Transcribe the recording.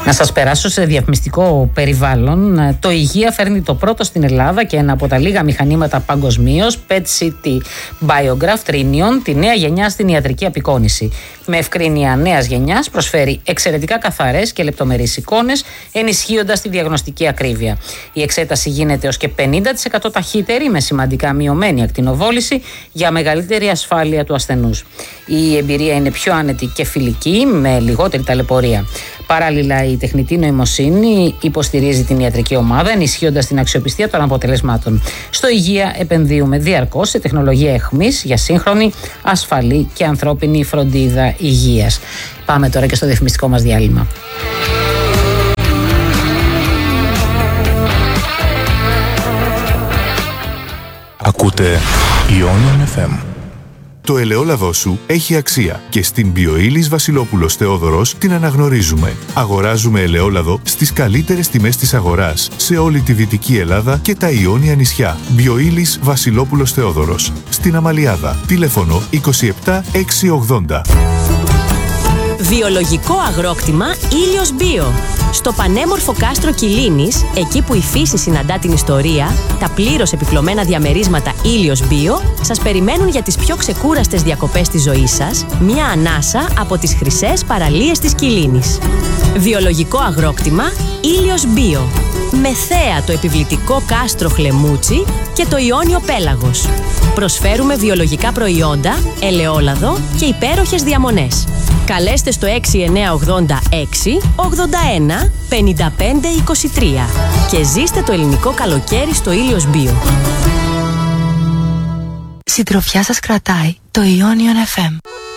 Να σας περάσω σε διαφημιστικό περιβάλλον. Το Υγεία φέρνει το πρώτο στην Ελλάδα και ένα από τα λίγα μηχανήματα παγκοσμίως, PET CT Biograph Trinion, τη νέα γενιά στην ιατρική απεικόνηση. Με ευκρίνεια νέας γενιάς προσφέρει εξαιρετικά καθαρές και λεπτομερείς εικόνες, ενισχύοντας τη διαγνωστική ακρίβεια. Η εξέταση γίνεται ως και 50% ταχύτερη, με σημαντικά μειωμένη ακτινοβόληση για μεγαλύτερη ασφάλεια του ασθενούς. Η εμπειρία είναι πιο άνετη και φιλική, με λιγότερη ταλαιπωρία. Παράλληλα, η τεχνητή νοημοσύνη υποστηρίζει την ιατρική ομάδα, ενισχύοντας την αξιοπιστία των αποτελεσμάτων. Στο Υγεία επενδύουμε διαρκώς σε τεχνολογία εχμής για σύγχρονη, ασφαλή και ανθρώπινη φροντίδα υγείας. Πάμε τώρα και στο διαφημιστικό μας διάλειμμα. Ακούτε Ionian FM. Το ελαιόλαδό σου έχει αξία και στην Bioilis Βασιλόπουλος Θεόδωρος την αναγνωρίζουμε. Αγοράζουμε ελαιόλαδο στις καλύτερες τιμές της αγοράς σε όλη τη Δυτική Ελλάδα και τα Ιόνια νησιά. Bioilis Βασιλόπουλος Θεόδωρος. Στην Αμαλιάδα. Τηλέφωνο 27 680. Βιολογικό αγρόκτημα Ήλιος Bio. Στο πανέμορφο κάστρο Κιλίνης, εκεί που η φύση συναντά την ιστορία, τα πλήρως επιπλωμένα διαμερίσματα Ήλιος Bio σας περιμένουν για τις πιο ξεκούραστες διακοπές της ζωής σας, μια ανάσα από τις χρυσές παραλίες της Κιλίνης. Βιολογικό αγρόκτημα Ήλιος Bio. Με θέα το επιβλητικό κάστρο Χλεμούτσι και το Ιόνιο Πέλαγος. Προσφέρουμε βιολογικά προϊόντα, ελαιόλαδο και υπέροχες διαμονές. Καλέστε στο 6986 81 55 23 και ζήστε το ελληνικό καλοκαίρι στο Ήλιος Bio. Συντροφιά σας κρατάει το Ionian FM.